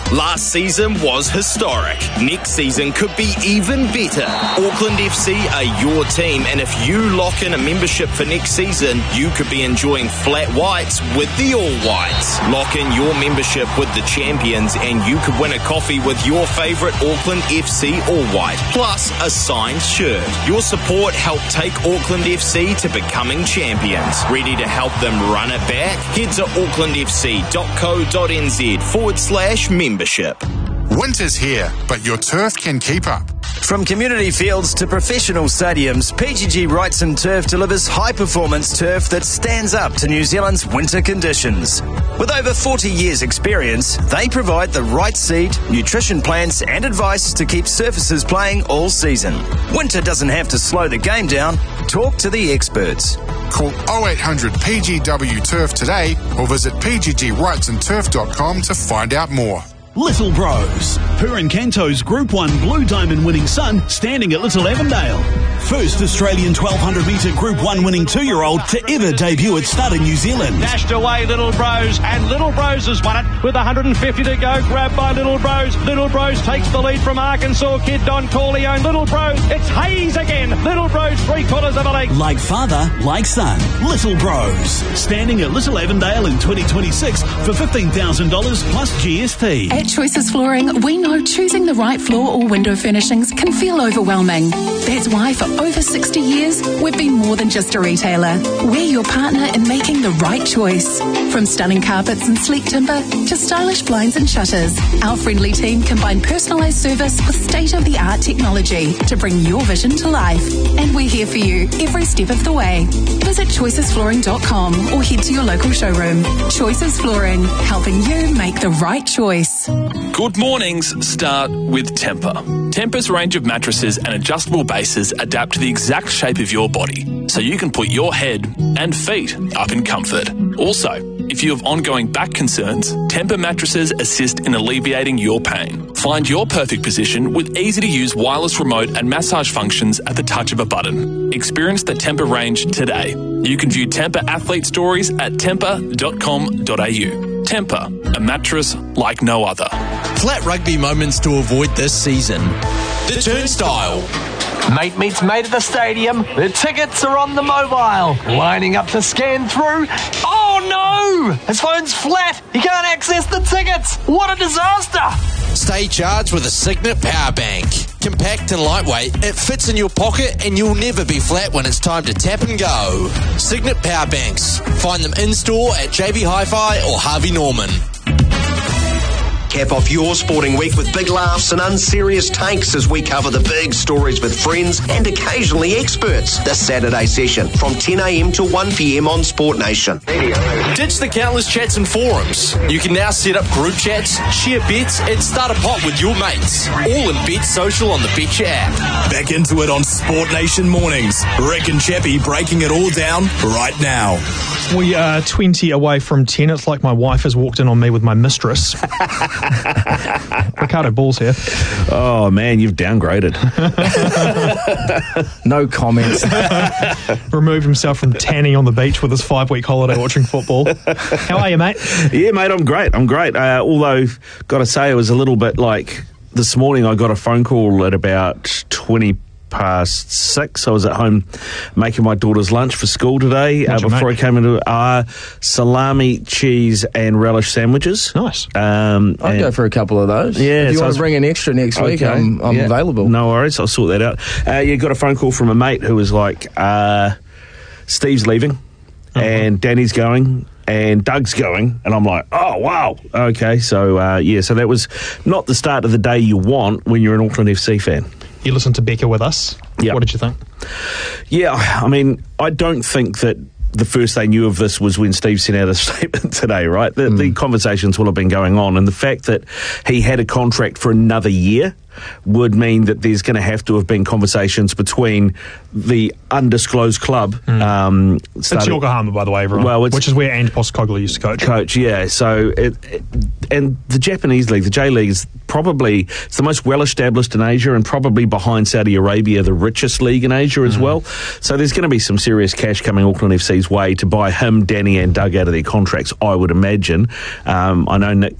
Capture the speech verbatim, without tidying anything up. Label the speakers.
Speaker 1: Last season was historic. Next season could be even better. Auckland F C are your team, and if you lock in a membership for next season, you could be enjoying flat whites with the All Whites. Lock in your membership with the champions, and you could win a coffee with your favourite Auckland F C All White, plus a signed shirt. Your support helped take Auckland F C to becoming champions. Ready to help them run it back? Head to aucklandfc.co.nz forward slash membership.
Speaker 2: Winter's here, but your turf can keep up.
Speaker 3: From community fields to professional stadiums, P G G Wrightson Turf delivers high-performance turf that stands up to New Zealand's winter conditions. With over forty years' experience, they provide the right seed, nutrition plans and advice to keep surfaces playing all season. Winter doesn't have to slow the game down. Talk to the experts.
Speaker 2: Call oh eight hundred P G W Turf today or visit p g g wrightson turf dot com to find out more.
Speaker 4: Little Bros. Purin Canto's Group one Blue Diamond winning son standing at Little Avondale. First Australian twelve hundred metre Group one winning two-year-old to ever debut at Stud in New Zealand.
Speaker 5: Dashed away Little Bros, and Little Bros has won it with one hundred fifty to go. Grabbed by Little Bros. Little Bros takes the lead from Arkansas kid Don Corleone. Little Bros, it's Hayes again. Little Bros, three quarters of a leg.
Speaker 4: Like father, like son. Little Bros. Standing at Little Avondale in twenty twenty-six for fifteen thousand dollars plus G S T.
Speaker 6: At Choices Flooring, we know choosing the right floor or window furnishings can feel overwhelming. That's why for over sixty years, we've been more than just a retailer. We're your partner in making the right choice. From stunning carpets and sleek timber to stylish blinds and shutters, our friendly team combine personalised service with state-of-the-art technology to bring your vision to life. And we're here for you every step of the way. Visit choices flooring dot com or head to your local showroom. Choices Flooring, helping you make the right choice.
Speaker 7: Good mornings start with Tempur. Tempur's range of mattresses and adjustable bases adapt to the exact shape of your body, so you can put your head and feet up in comfort. Also, if you have ongoing back concerns, Tempur mattresses assist in alleviating your pain. Find your perfect position with easy-to-use wireless remote and massage functions at the touch of a button. Experience the Tempur range today. You can view Tempur athlete stories at tempur dot com dot a u. Tempur, a mattress like no other.
Speaker 8: Flat rugby moments to avoid this season. The Turnstile.
Speaker 9: Mate meets mate at the stadium. The tickets are on the mobile. Lining up to scan through. Oh no! His phone's flat. He can't access the tickets. What a disaster!
Speaker 8: Stay charged with a Signet Power Bank. Compact and lightweight, it fits in your pocket and you'll never be flat when it's time to tap and go. Signet Power Banks. Find them in-store at J B Hi-Fi or Harvey Norman.
Speaker 10: Cap off your sporting week with big laughs and unserious takes as we cover the big stories with friends and occasionally experts. This Saturday session from ten a m to one p m on Sport Nation.
Speaker 8: Ditch the countless chats and forums. You can now set up group chats, share bets, and start a pot with your mates. All in Bet Social on the Betcha app.
Speaker 11: Back into it on Sport Nation mornings. Rick and Chappie breaking it all down right now.
Speaker 12: We are twenty away from ten. It's like my wife has walked in on me with my mistress. Ricardo Balls here.
Speaker 13: Oh man, you've downgraded.
Speaker 14: No comments.
Speaker 12: Removed himself from tanning on the beach with his five-week holiday watching football. How are you, mate?
Speaker 13: Yeah, mate, I'm great. I'm great. Uh, although, got to say, it was a little bit like this morning. I got a phone call at about twenty past six. I was at home making my daughter's lunch for school today uh, before
Speaker 12: make?
Speaker 13: I came into our uh, salami, cheese and relish sandwiches.
Speaker 12: Nice.
Speaker 13: Um,
Speaker 14: I'd go for a couple of those.
Speaker 13: Yeah.
Speaker 14: If you
Speaker 13: so
Speaker 14: want
Speaker 13: was,
Speaker 14: to bring an extra next
Speaker 13: okay,
Speaker 14: week, I'm, I'm
Speaker 13: yeah,
Speaker 14: available.
Speaker 13: No worries. I'll sort that out. Uh, you got a phone call from a mate who was like, uh, Steve's leaving uh-huh. and Danny's going and Doug's going, and I'm like, oh, wow. Okay, so, uh, yeah, so that was not the start of the day you want when you're an Auckland F C fan.
Speaker 12: You listened to Becca with us.
Speaker 13: Yeah.
Speaker 12: What did you think?
Speaker 13: Yeah, I mean, I don't think that the first they knew of this was when Steve sent out a statement today, right? The, mm. the conversations will have been going on, and the fact that he had a contract for another year would mean that there's going to have to have been conversations between the undisclosed club. Mm. Um,
Speaker 12: started, it's Yokohama, by the way, everyone. Well, which is where Ange Postecoglou used to coach.
Speaker 13: Coach, yeah. So, it, it, and the Japanese league, the J League, is probably it's the most well established in Asia, and probably behind Saudi Arabia, the richest league in Asia as mm. well. So, there's going to be some serious cash coming Auckland F C's way to buy him, Danny, and Doug out of their contracts, I would imagine. Um, I know Nick